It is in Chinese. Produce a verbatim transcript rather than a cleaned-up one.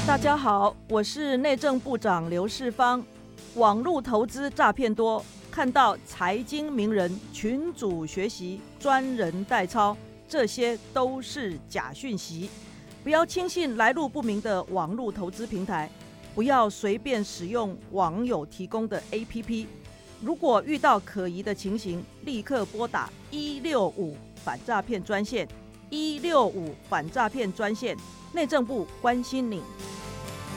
大家好，我是内政部长刘世芳。网络投资诈骗多，看到财经名人群组学习、专人代操，这些都是假讯息。不要轻信来路不明的网络投资平台，不要随便使用网友提供的 A P P。如果遇到可疑的情形，立刻拨打一六五反诈骗专线，一六五反诈骗专线，内政部关心你。